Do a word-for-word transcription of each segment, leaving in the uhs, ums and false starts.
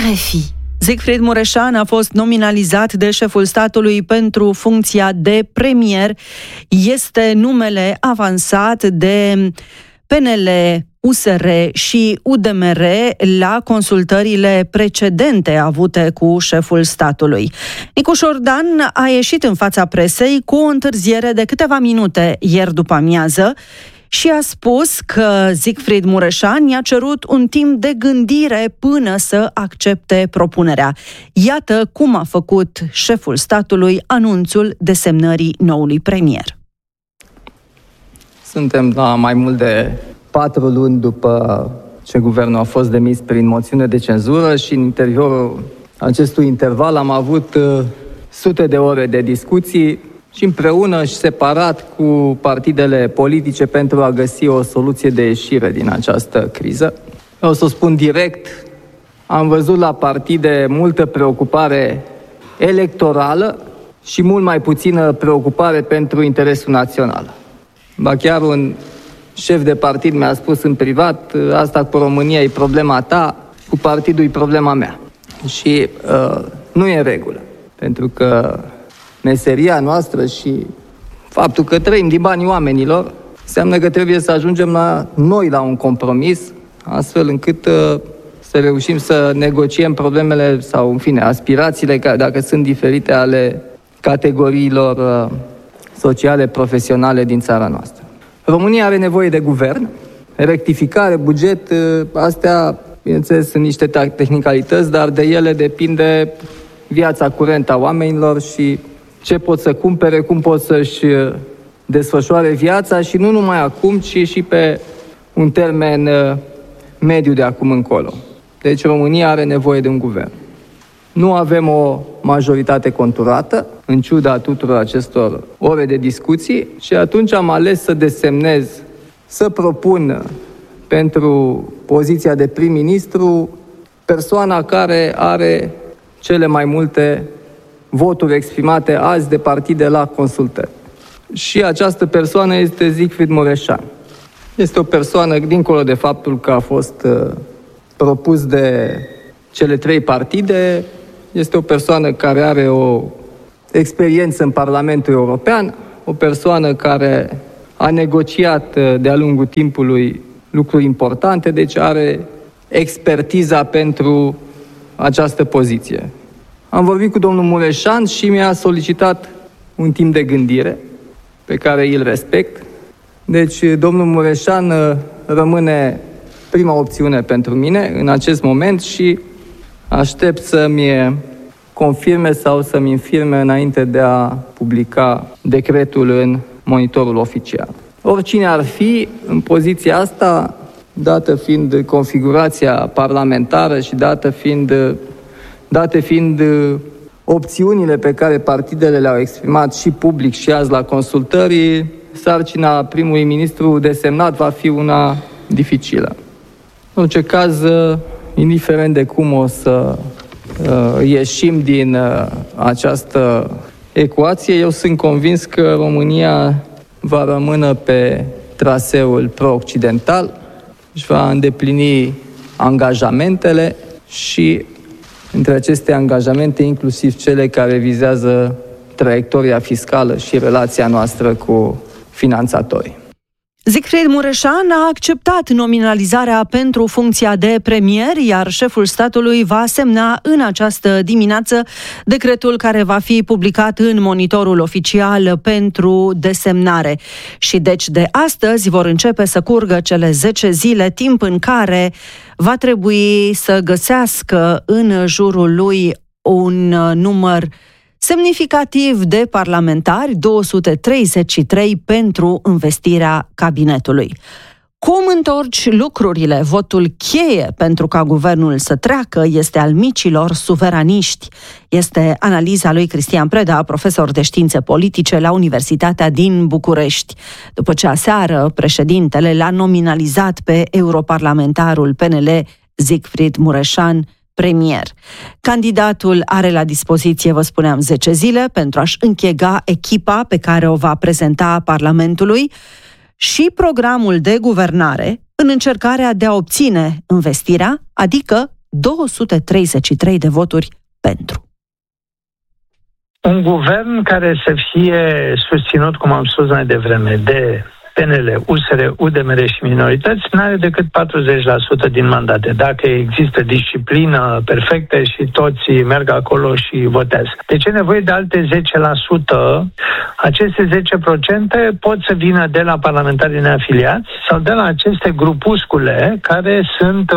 R F I. Siegfried Mureșan a fost nominalizat de șeful statului pentru funcția de premier. Este numele avansat de P N L, U S R și U D M R la consultările precedente avute cu șeful statului. Nicu Șordan a ieșit în fața presei cu o întârziere de câteva minute ieri după amiază și a spus că Siegfried Mureșan i-a cerut un timp de gândire până să accepte propunerea. Iată cum a făcut șeful statului anunțul desemnării noului premier. Suntem la mai mult de patru luni după ce guvernul a fost demis prin moțiune de cenzură și în interiorul acestui interval am avut uh, sute de ore de discuții și împreună și separat cu partidele politice pentru a găsi o soluție de ieșire din această criză. O să o spun direct, am văzut la partide multă preocupare electorală și mult mai puțină preocupare pentru interesul național. Ba chiar un șef de partid mi-a spus în privat, asta cu România e problema ta, cu partidul e problema mea. Și uh, nu e în regulă, pentru că meseria noastră și faptul că trăim din banii oamenilor înseamnă că trebuie să ajungem la noi la un compromis, astfel încât uh, să reușim să negociem problemele sau, în fine, aspirațiile, care, dacă sunt diferite, ale categoriilor uh, sociale, profesionale din țara noastră. România are nevoie de guvern, rectificare, buget, astea, bineînțeles, sunt niște tehnicalități, dar de ele depinde viața curentă a oamenilor și ce pot să cumpere, cum pot să-și desfășoare viața și nu numai acum, ci și pe un termen mediu de acum încolo. Deci România are nevoie de un guvern. Nu avem o majoritate conturată, în ciuda tuturor acestor ore de discuții, și atunci am ales să desemnez, să propun pentru poziția de prim-ministru persoana care are cele mai multe voturi exprimate azi de partide la consultări. Și această persoană este Siegfried Mureșan. Este o persoană, dincolo de faptul că a fost propus de cele trei partide, este o persoană care are o experiență în Parlamentul European, o persoană care a negociat de-a lungul timpului lucruri importante, deci are expertiza pentru această poziție. Am vorbit cu domnul Mureșan și mi-a solicitat un timp de gândire, pe care îl respect. Deci domnul Mureșan rămâne prima opțiune pentru mine în acest moment și aștept să-mi confirme sau să-mi infirme înainte de a publica decretul în monitorul oficial. Oricine ar fi în poziția asta, dată fiind configurația parlamentară și dată fiind, date fiind opțiunile pe care partidele le-au exprimat și public și azi la consultări, sarcina primului ministru desemnat va fi una dificilă. În orice caz, indiferent de cum o să uh, ieșim din uh, această ecuație, eu sunt convins că România va rămâne pe traseul pro-occidental, își va îndeplini angajamentele și între aceste angajamente inclusiv cele care vizează traiectoria fiscală și relația noastră cu finanțatorii. Siegfried Mureșan a acceptat nominalizarea pentru funcția de premier, iar șeful statului va semna în această dimineață decretul care va fi publicat în monitorul oficial pentru desemnare. Și deci de astăzi vor începe să curgă cele zece zile, timp în care va trebui să găsească în jurul lui un număr semnificativ de parlamentari, două sute treizeci și trei, pentru învestirea cabinetului. Cum întorci lucrurile? Votul cheie pentru ca guvernul să treacă este al micilor suveraniști. Este analiza lui Cristian Preda, profesor de științe politice la Universitatea din București. După ce aseară președintele l-a nominalizat pe europarlamentarul P N L Siegfried Mureșan premier. Candidatul are la dispoziție, vă spuneam, zece zile pentru a-și închega echipa pe care o va prezenta Parlamentului și programul de guvernare în încercarea de a obține învestirea, adică două sute treizeci și trei de voturi pentru. Un guvern care să fie susținut, cum am spus mai devreme, de P N L, U S R, U D M R și minorități, n-are decât patruzeci la sută din mandate. Dacă există disciplină perfectă și toți merg acolo și votează. Deci e nevoie de alte zece la sută. Aceste zece la sută pot să vină de la parlamentarii neafiliați sau de la aceste grupuscule care sunt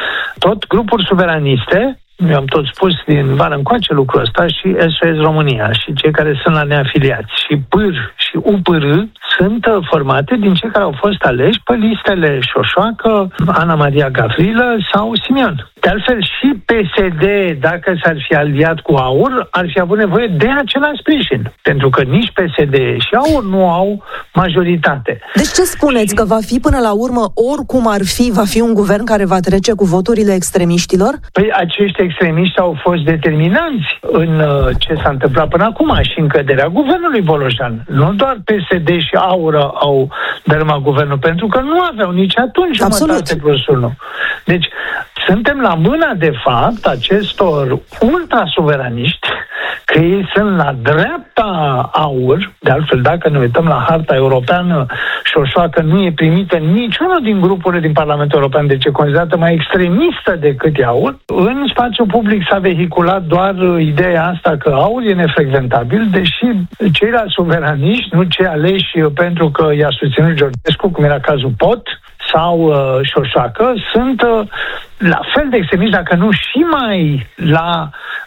tot grupuri suveraniste. Eu am tot spus din vară încoace lucrul ăsta, și S O S România și cei care sunt la neafiliați și P R și U P R sunt formate din cei care au fost aleși pe listele Șoșoacă, Ana Maria Gavrilă sau Simion. De altfel și P S D, dacă s-ar fi aliat cu AUR, ar fi avut nevoie de același sprijin, pentru că nici P S D și AUR nu au majoritate. Deci ce spuneți, și... că va fi până la urmă, oricum ar fi, va fi un guvern care va trece cu voturile extremiștilor? Păi acești extremiști au fost determinanți în uh, ce s-a întâmplat până acum și în căderea guvernului Bolojan. Nu doar P S D și AUR au dărâmat guvernul, pentru că nu aveau nici atunci jumătate plus unu. Deci suntem la mâna, de fapt, acestor ultrasuveraniști, că ei sunt la dreapta AUR. De altfel, dacă ne uităm la harta europeană, Șoșoacă nu e primită niciunul din grupurile din Parlamentul European, deci e considerată mai extremistă decât AUR. În spațiul public s-a vehiculat doar ideea asta că AUR e nefrecventabil, deși ceilalți suveraniști, nu cei aleși pentru că i-a susținut Georgescu, cum era cazul Pot sau uh, Șoșoacă, sunt uh, la fel de extremiști, dacă nu și mai la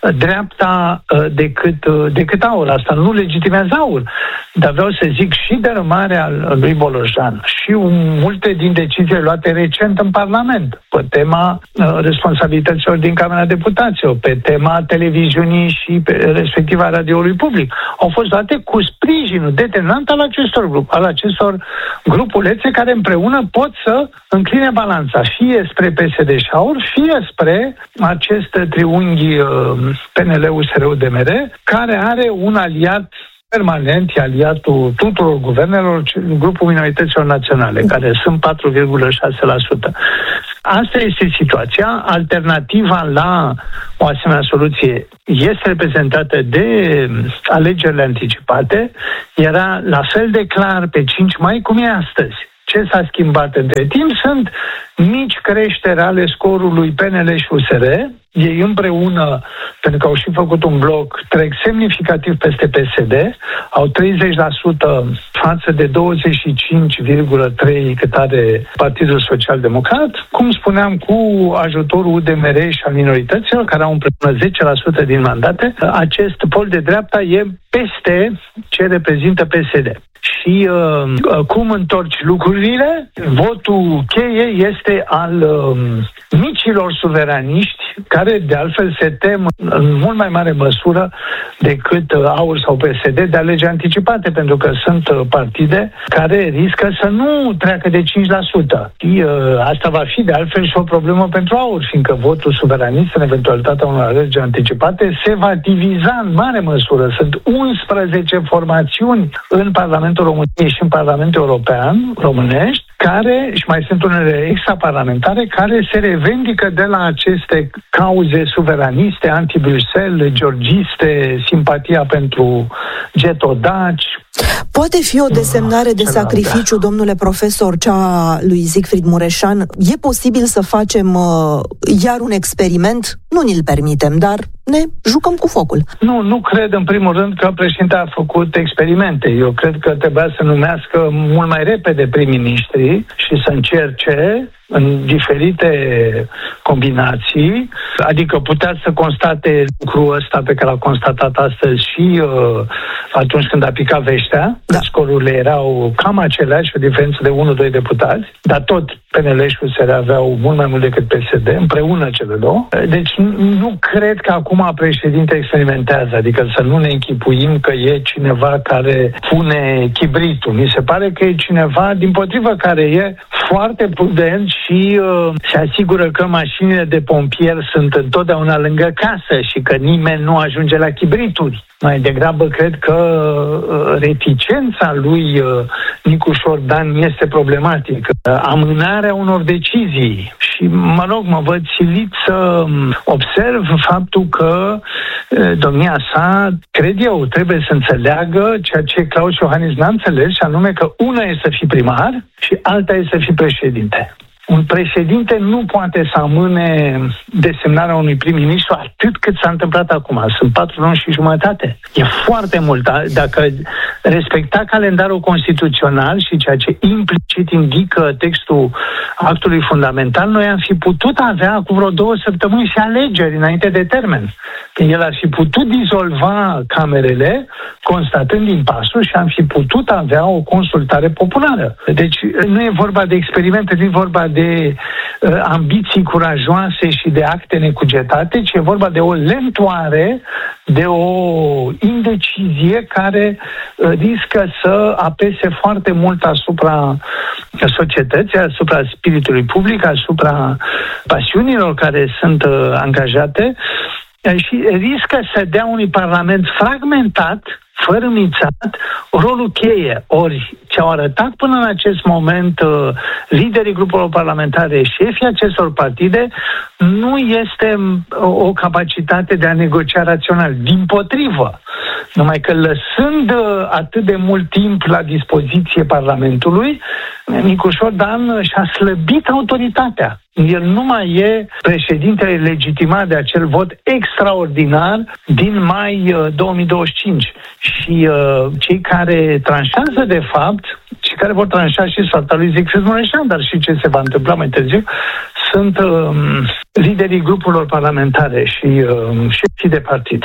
dreapta uh, decât, uh, decât AUR. Asta nu legitimează AUR. Dar vreau să zic și dărâmarea lui Bolojan și un, multe din deciziile luate recent în Parlament pe tema uh, responsabilităților din Camera Deputaților, pe tema televiziunii și pe respectiva radioului public, au fost luate cu sprijinul determinant al acestor grup, al acestor grupulețe care împreună pot să încline balanța fie spre P S D și AUR, fie spre acest triunghi uh, P N L, U S R, U D M R, care are un aliat permanent, e aliatul tuturor guvernelor, grupul minorităților naționale, care sunt patru virgulă șase la sută. Asta este situația. Alternativa la o asemenea soluție este reprezentată de alegerile anticipate. Era la fel de clar pe cinci mai cum e astăzi. Ce s-a schimbat între timp sunt mici creșteri ale scorului P N L și U S R. Ei împreună, pentru că au și făcut un bloc, trec semnificativ peste P S D, au treizeci la sută față de douăzeci și cinci virgulă trei la sută cât are Partidul Social Democrat. Cum spuneam, cu ajutorul U D M R și al minorităților, care au împreună zece la sută din mandate, acest pol de dreapta e peste ce reprezintă P S D. Și uh, cum întorci lucrurile? Votul cheie este al uh, micilor suveraniști, care de altfel se tem în mult mai mare măsură decât uh, AUR sau P S D de alegeri anticipate, pentru că sunt uh, partide care riscă să nu treacă de cinci la sută. Și, uh, asta va fi de altfel și o problemă pentru AUR, fiindcă votul suveranist în eventualitatea unor alegeri anticipate se va diviza în mare măsură. Sunt unsprezece formațiuni în Parlamentul României și în Parlamentul European, românești, care, și mai sunt unele extraparlamentare, care se revendică de la aceste cauze suveraniste, anti-Bruxelles, georgiste, simpatia pentru getodaci. Poate fi o desemnare de sacrificiu, domnule profesor, cea a lui Siegfried Mureșan? E posibil să facem uh, iar un experiment? Nu ni-l permitem, dar ne jucăm cu focul. Nu, nu cred în primul rând că președintele a făcut experimente. Eu cred că trebuia să numească mult mai repede prim-ministrii și să încerce în diferite combinații, adică putea să constate lucrul ăsta pe care l-a constatat astăzi și uh, atunci când a picat veștea, da. Scorurile erau cam aceleași, o diferență de unu doi deputați, dar tot P N L și U S R aveau mult mai mult decât P S D, împreună cele două. Deci nu cred că acum președinte experimentează, adică să nu ne închipuim că e cineva care pune chibritul. Mi se pare că e cineva, dimpotrivă, care e foarte prudent și uh, se asigură că mașinile de pompieri sunt întotdeauna lângă casă și că nimeni nu ajunge la chibrituri. Mai degrabă cred că uh, reticența lui uh, Nicu Șordan este problematică. Uh, amânarea luarea unor decizii. Și, mă rog, mă văd silit să observ faptul că domnia sa, cred eu, trebuie să înțeleagă ceea ce Claus Iohannis n-a înțeles, și anume că una e să fii primar și alta e să fii președinte. Un președinte nu poate să amâne desemnarea unui prim-ministru atât cât s-a întâmplat acum. Sunt patru luni și jumătate. E foarte mult. Dacă respecta calendarul constituțional și ceea ce implicit indică textul actului fundamental, noi am fi putut avea cu vreo două săptămâni și alegeri înainte de termen. El ar fi putut dizolva camerele, constatând impasul, și am fi putut avea o consultare populară. Deci nu e vorba de experimente, nu e vorba de uh, ambiții curajoase și de acte necugetate, ci e vorba de o lentoare, de o indecizie care uh, riscă să apese foarte mult asupra societății, asupra spiritului public, asupra pasiunilor care sunt uh, angajate, și riscă să dea unui parlament fragmentat, fărâmițat, rolul cheie. Ori ce au arătat până în acest moment uh, liderii grupurilor parlamentare, șefii acestor partide, nu este o capacitate de a negocia rațional. Dimpotrivă. Numai că lăsând uh, atât de mult timp la dispoziție Parlamentului, Nicușor Dan și-a slăbit autoritatea. El nu mai e președintele legitimat de acel vot extraordinar din mai uh, două mii douăzeci și cinci. Și uh, cei care tranșează, de fapt, și care vor tranșa și soarta lui Siegfried Mureșan, dar și ce se va întâmpla mai târziu, sunt uh, liderii grupurilor parlamentare și uh, șefii de partid.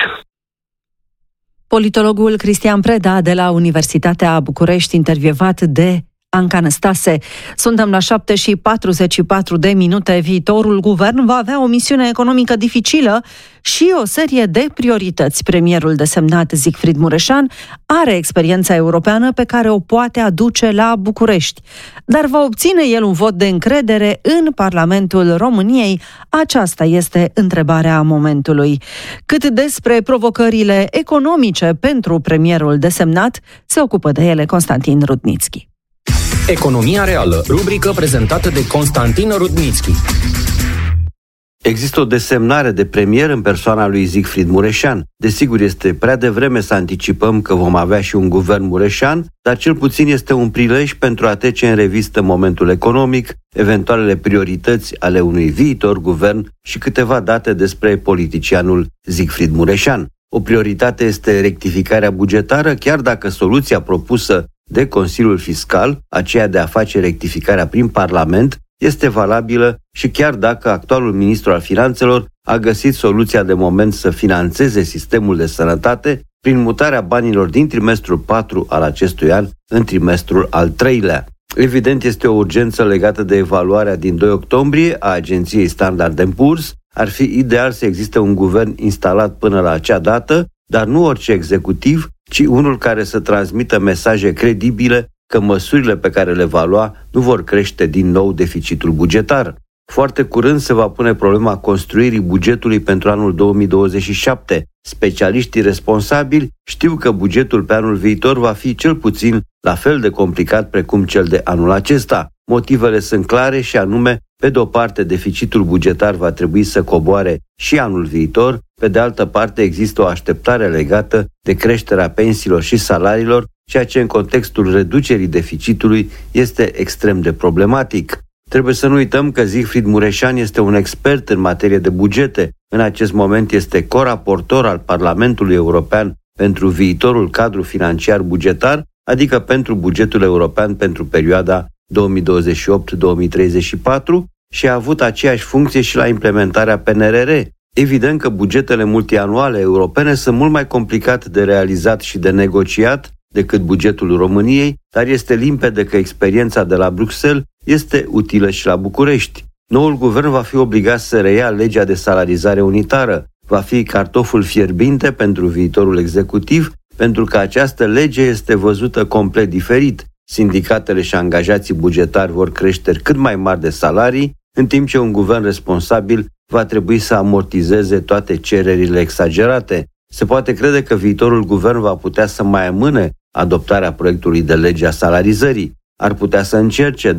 Politologul Cristian Preda de la Universitatea București, intervievat de Anca Năstase. Suntem la șapte și patruzeci și patru de minute. Viitorul guvern va avea o misiune economică dificilă și o serie de priorități. Premierul desemnat Siegfried Mureșan are experiența europeană pe care o poate aduce la București. Dar va obține el un vot de încredere în Parlamentul României? Aceasta este întrebarea momentului. Cât despre provocările economice pentru premierul desemnat, se ocupă de ele Constantin Rudnițchi. Economia reală, rubrică prezentată de Constantin Rudnițchi. Există o desemnare de premier în persoana lui Siegfried Mureșan. Desigur, este prea devreme să anticipăm că vom avea și un guvern Mureșan, dar cel puțin este un prilej pentru a trece în revistă momentul economic, eventualele priorități ale unui viitor guvern și câteva date despre politicianul Siegfried Mureșan. O prioritate este rectificarea bugetară, chiar dacă soluția propusă de Consiliul Fiscal, aceea de a face rectificarea prin Parlament, este valabilă și chiar dacă actualul ministru al Finanțelor a găsit soluția de moment să finanțeze sistemul de sănătate prin mutarea banilor din trimestrul patru al acestui an în trimestrul al treilea. Evident, este o urgență legată de evaluarea din doi octombrie a agenției Standard and Poor's. Ar fi ideal să existe un guvern instalat până la acea dată, dar nu orice executiv, ci unul care să transmită mesaje credibile că măsurile pe care le va lua nu vor crește din nou deficitul bugetar. Foarte curând se va pune problema construirii bugetului pentru anul două mii douăzeci și șapte. Specialiștii responsabili știu că bugetul pe anul viitor va fi cel puțin la fel de complicat precum cel de anul acesta. Motivele sunt clare și anume, pe de o parte, deficitul bugetar va trebui să coboare și anul viitor, pe de altă parte există o așteptare legată de creșterea pensiilor și salariilor, ceea ce în contextul reducerii deficitului este extrem de problematic. Trebuie să nu uităm că Siegfried Mureșan este un expert în materie de bugete. În acest moment este coraportor al Parlamentului European pentru viitorul cadru financiar bugetar, adică pentru bugetul european pentru perioada două mii douăzeci și opt două mii treizeci și patru și a avut aceeași funcție și la implementarea P N R R. Evident că bugetele multianuale europene sunt mult mai complicate de realizat și de negociat decât bugetul României, dar este limpede că experiența de la Bruxelles este utilă și la București. Noul guvern va fi obligat să reia legea de salarizare unitară. Va fi cartoful fierbinte pentru viitorul executiv, pentru că această lege este văzută complet diferit. Sindicatele și angajații bugetari vor creșteri cât mai mari de salarii, în timp ce un guvern responsabil va trebui să amortizeze toate cererile exagerate. Se poate crede că viitorul guvern va putea să mai amâne adoptarea proiectului de lege a salarizării. Ar putea să încerce, dar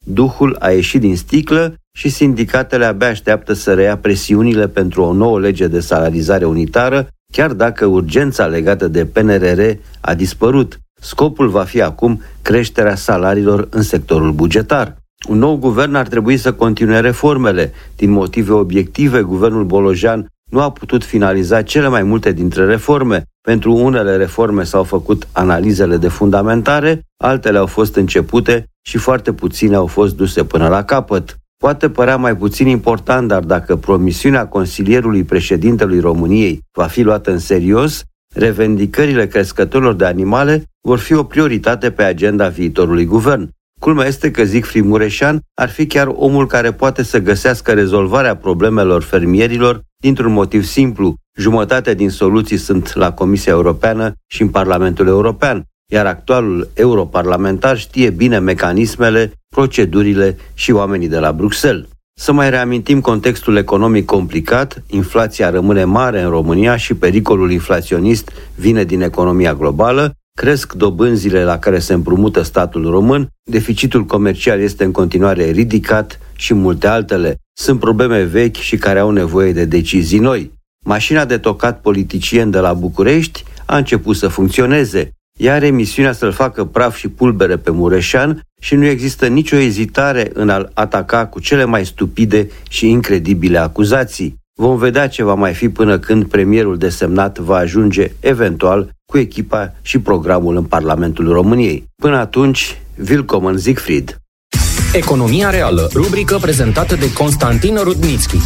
Duhul a ieșit din sticlă și sindicatele abia așteaptă să reia presiunile pentru o nouă lege de salarizare unitară, chiar dacă urgența legată de P N R R a dispărut. Scopul va fi acum creșterea salariilor în sectorul bugetar. Un nou guvern ar trebui să continue reformele. Din motive obiective, guvernul Bolojan nu a putut finaliza cele mai multe dintre reforme. Pentru unele reforme s-au făcut analizele de fundamentare, altele au fost începute și foarte puține au fost duse până la capăt. Poate părea mai puțin important, dar dacă promisiunea consilierului președintelui României va fi luată în serios, revendicările crescătorilor de animale vor fi o prioritate pe agenda viitorului guvern. Culmea este că Siegfried Mureșan ar fi chiar omul care poate să găsească rezolvarea problemelor fermierilor dintr-un motiv simplu. Jumătate din soluții sunt la Comisia Europeană și în Parlamentul European, iar actualul europarlamentar știe bine mecanismele, procedurile și oamenii de la Bruxelles. Să mai reamintim contextul economic complicat, inflația rămâne mare în România și pericolul inflaționist vine din economia globală, cresc dobânzile la care se împrumută statul român, deficitul comercial este în continuare ridicat și multe altele. Sunt probleme vechi și care au nevoie de decizii noi. Mașina de tocat politicieni de la București a început să funcționeze. Ea are misiunea să-l facă praf și pulbere pe Mureșan și nu există nicio ezitare în a-l ataca cu cele mai stupide și incredibile acuzații. Vom vedea ce va mai fi până când premierul desemnat va ajunge, eventual, cu echipa și programul în Parlamentul României. Până atunci, willkommen Siegfried! Economia reală, rubrică prezentată de Constantin Rudnitsky.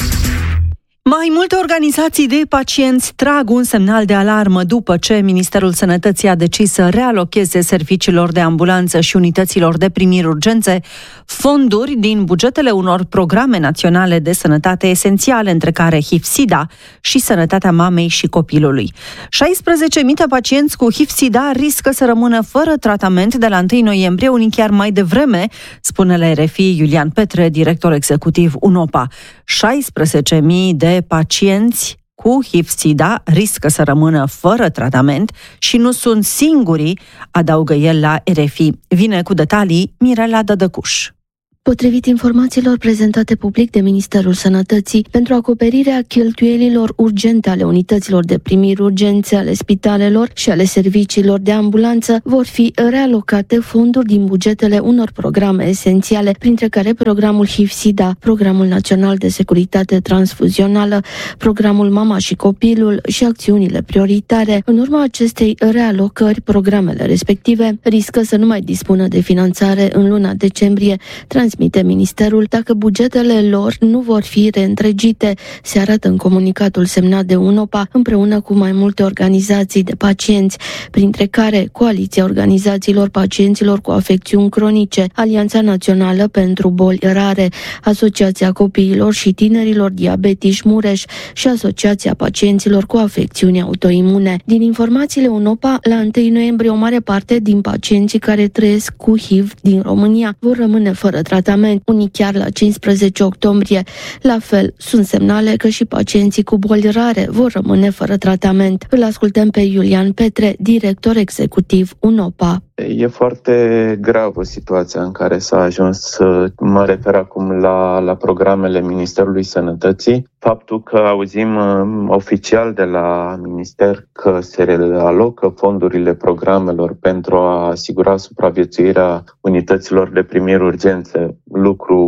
Mai multe organizații de pacienți trag un semnal de alarmă după ce Ministerul Sănătății a decis să realocheze serviciilor de ambulanță și unităților de primiri urgențe fonduri din bugetele unor programe naționale de sănătate esențiale, între care H I V-SIDA și sănătatea mamei și copilului. șaisprezece mii de pacienți cu H I V-SIDA riscă să rămână fără tratament de la întâi noiembrie, unii chiar mai devreme, spune la R F I Iulian Petre, director executiv UNOPA. șaisprezece mii de pacienți cu H I V-SIDA riscă să rămână fără tratament și nu sunt singurii, adaugă el la R F I. Vine cu detalii Mirela Dădăcuș. Potrivit informațiilor prezentate public de Ministerul Sănătății, pentru acoperirea cheltuielilor urgente ale unităților de primiri urgențe, ale spitalelor și ale serviciilor de ambulanță, vor fi realocate fonduri din bugetele unor programe esențiale, printre care programul H I V-SIDA, Programul Național de Securitate Transfuzională, Programul Mama și Copilul și acțiunile prioritare. În urma acestei realocări, programele respective riscă să nu mai dispună de finanțare în luna decembrie, transmite Ministerul, dacă bugetele lor nu vor fi reîntregite, se arată în comunicatul semnat de UNOPA împreună cu mai multe organizații de pacienți, printre care Coaliția Organizațiilor Pacienților cu Afecțiuni Cronice, Alianța Națională pentru Boli Rare, Asociația Copiilor și Tinerilor Diabetici Mureș și Asociația Pacienților cu Afecțiuni Autoimune. Din informațiile UNOPA, la întâi noiembrie o mare parte din pacienții care trăiesc cu H I V din România vor rămâne fără tratament. Unii chiar la cincisprezece octombrie. La fel, sunt semnale că și pacienții cu boli rare vor rămâne fără tratament. Îl ascultăm pe Iulian Petre, director executiv UNOPA. E foarte gravă situația în care s-a ajuns. Mă refer acum la, la programele Ministerului Sănătății. Faptul că auzim uh, oficial de la Minister că se realocă fondurile programelor pentru a asigura supraviețuirea unităților de primiri urgențe, lucru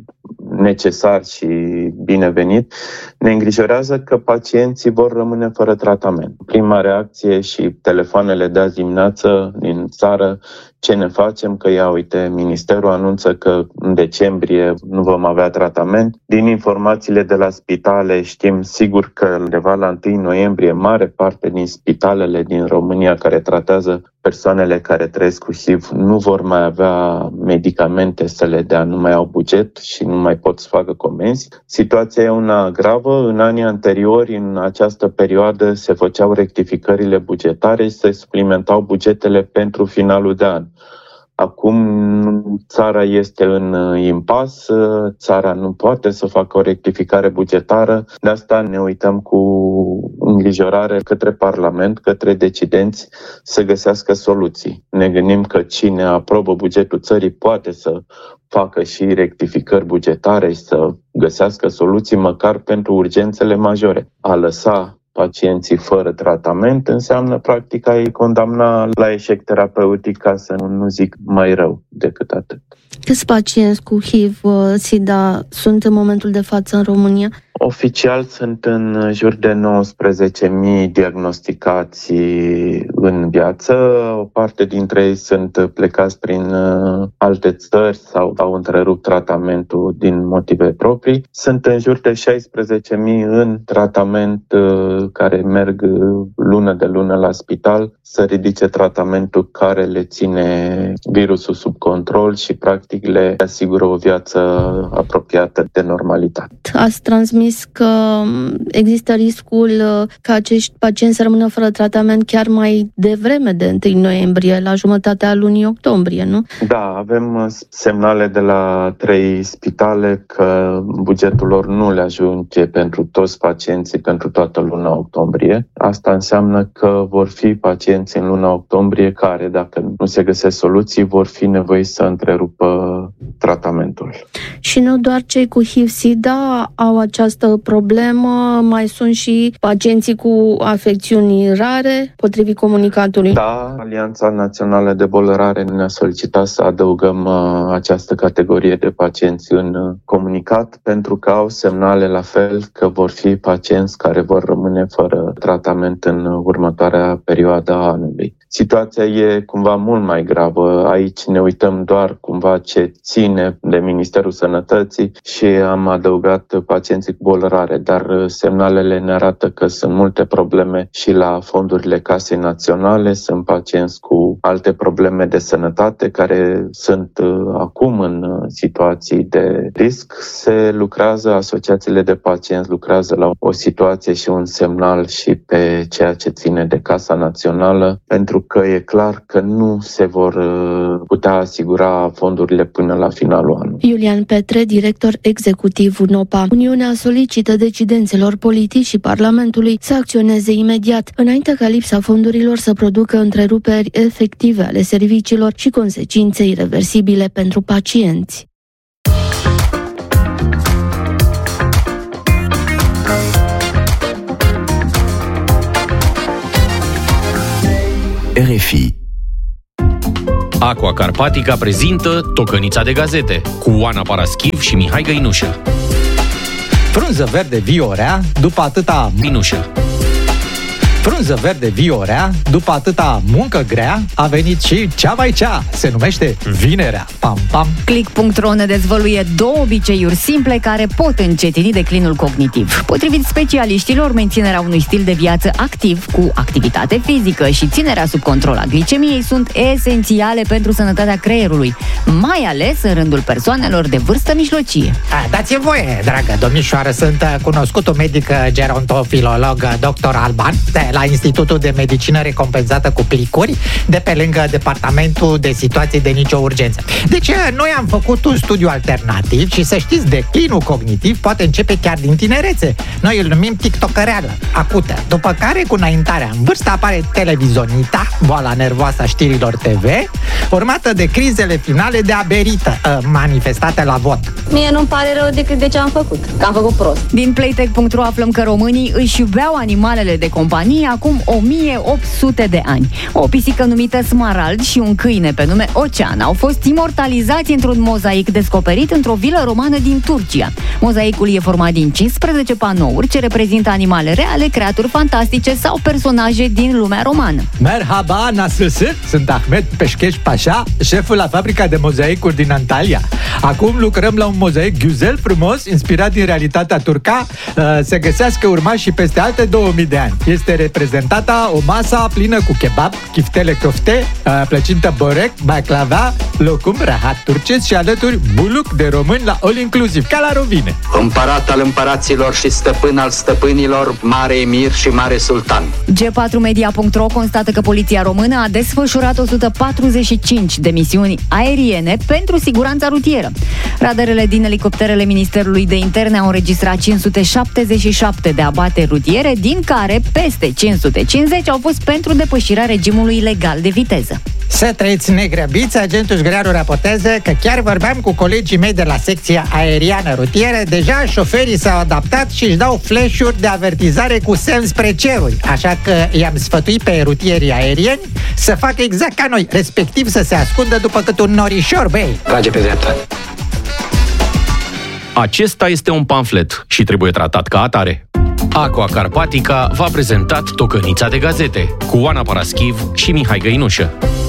necesar și binevenit, ne îngrijorează că pacienții vor rămâne fără tratament. Prima reacție și telefoanele de azi dimineață din țară, ce ne facem? Că ia uite, Ministerul anunță că în decembrie nu vom avea tratament. Din informațiile de la spitale știm sigur că undeva la întâi noiembrie mare parte din spitalele din România care tratează persoanele care trăiesc cu H I V nu vor mai avea medicamente să le dea, nu mai au buget și nu mai pot să facă comenzi. Situația e una gravă. În anii anteriori, în această perioadă, se făceau rectificările bugetare și se suplimentau bugetele pentru finalul de an. Acum țara este în impas, țara nu poate să facă o rectificare bugetară, de asta ne uităm cu îngrijorare către Parlament, către decidenți să găsească soluții. Ne gândim că cine aprobă bugetul țării poate să facă și rectificări bugetare și să găsească soluții măcar pentru urgențele majore. A lăsa pacienții fără tratament înseamnă practic a-i condamna la eșec terapeutic, ca să nu zic mai rău decât atât. Câți pacienți cu H I V-SIDA sunt în momentul de față în România? Oficial sunt în jur de nouăsprezece mii diagnosticați în viață. O parte dintre ei sunt plecați prin alte țări sau au întrerupt tratamentul din motive proprii. Sunt în jur de șaisprezece mii în tratament, care merg lună de lună la spital să ridice tratamentul care le ține virusul sub control și practic le asigură o viață apropiată de normalitate. Ați transmis că există riscul ca acești pacienți să rămână fără tratament chiar mai devreme de întâi noiembrie, la jumătatea lunii octombrie, nu? Da, avem semnale de la trei spitale că bugetul lor nu le ajunge pentru toți pacienții pentru toată luna octombrie. Asta înseamnă că vor fi pacienți în luna octombrie care, dacă nu se găsesc soluții, vor fi nevoiți să întrerupă tratamentul. Și nu doar cei cu H I V-SIDA au această problemă, mai sunt și pacienții cu afecțiuni rare, potrivit comunicatului. Da, Alianța Națională de Boli Rare ne-a solicitat să adăugăm uh, această categorie de pacienți în uh, comunicat, pentru că au semnale la fel că vor fi pacienți care vor rămâne fără tratament în următoarea perioadă a anului. Situația e cumva mult mai gravă. Aici ne uităm doar cumva ce ține de Ministerul Sănătății și am adăugat pacienții cu boli rare, dar semnalele ne arată că sunt multe probleme și la fondurile Casei Naționale, sunt pacienți cu alte probleme de sănătate care sunt acum în situații de risc. Se lucrează, asociațiile de pacienți lucrează la o situație și un semnal și pe ceea ce ține de Casa Națională, pentru că e clar că nu se vor putea asigura fondurile până la finalul anului. Iulian Petre, director executiv UNOPA. Uniunea solicită decidenților politici și Parlamentului să acționeze imediat, înainte ca lipsa fondurilor să producă întreruperi efective ale serviciilor și consecințe ireversibile pentru pacienți. R F I. Aqua Carpatica prezintă Tocănița de gazete cu Oana Paraschiv și Mihai Găinușă. Frunză verde viorea după atâta minușă. Frunză verde viorea, după atâta muncă grea, a venit și cea mai cea, se numește Vinerea. Pam, pam. Click punct ro ne dezvăluie două obiceiuri simple care pot încetini declinul cognitiv. Potrivit specialiștilor, menținerea unui stil de viață activ, cu activitate fizică și ținerea sub control a glicemiei sunt esențiale pentru sănătatea creierului, mai ales în rândul persoanelor de vârstă mijlocie. A, dați-mi voie, dragă domnișoară, sunt cunoscutul medic gerontofilolog doctor Alban, de la Institutul de Medicină Recompensată cu Plicuri, de pe lângă Departamentul de Situații de Nicio Urgență. Deci, noi am făcut un studiu alternativ și să știți, declinul cognitiv poate începe chiar din tinerețe. Noi îl numim tiktokăreală, acută, după care, cu înaintarea în vârstă, apare televizionita, boala nervoasă a știrilor T V, urmată de crizele finale de aberită, manifestate la vot. Mie nu-mi pare rău decât de ce am făcut, că am făcut prost. Din Playtech punct ro aflăm că românii își iubeau animalele de companie acum o mie opt sute de ani. O pisică numită Smarald și un câine pe nume Ocean au fost imortalizați într-un mozaic descoperit într-o vilă romană din Turcia. Mozaicul e format din cincisprezece panouri ce reprezintă animale reale, creaturi fantastice sau personaje din lumea romană. Merhaba, nasılsın? Sunt Ahmet Peșcheș Pașa, șeful la fabrica de mozaicuri din Antalya. Acum lucrăm la un mozaic güzel, frumos, inspirat din realitatea turca, se găsească urmași și peste alte două mii de ani. Este prezentata o masă plină cu kebab, chiftele cofte, plăcintă borec, baclava, locum, rahat turcesc și alături buluc de român la all inclusiv, ca la Rovine. Împărat al împăraților și stăpân al stăpânilor, mare emir și mare sultan. G patru media punct ro constată că poliția română a desfășurat o sută patruzeci și cinci de misiuni aeriene pentru siguranța rutieră. Radarele din elicopterele Ministerului de Interne au înregistrat cinci sute șaptezeci și șapte de abateri rutiere, din care peste cinci sute cincizeci au fost pentru depășirea regimului legal de viteză. Să trăiți negrăbiți, agentul Șgrearu raportează că chiar vorbeam cu colegii mei de la secția aeriană rutieră, deja șoferii s-au adaptat și își dau flash-uri de avertizare cu semn spre ceruri, așa că i-am sfătuit pe rutierii aerieni să facă exact ca noi, respectiv să se ascundă după cât un norișor, băi. Trage pe dreapta. Acesta este un pamflet și trebuie tratat ca atare. Aqua Carpatica v-a prezentat Tocănița de Gazete cu Oana Paraschiv și Mihai Găinușă.